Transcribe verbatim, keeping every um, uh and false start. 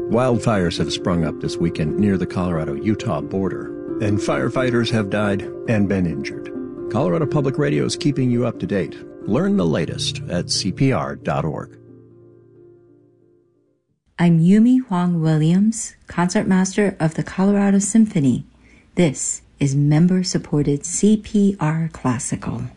Wildfires have sprung up this weekend near the Colorado-Utah border, and firefighters have died and been injured. Colorado Public Radio is keeping you up to date. Learn the latest at C P R dot org. I'm Yumi Huang Williams, concertmaster of the Colorado Symphony. This is member-supported C P R Classical.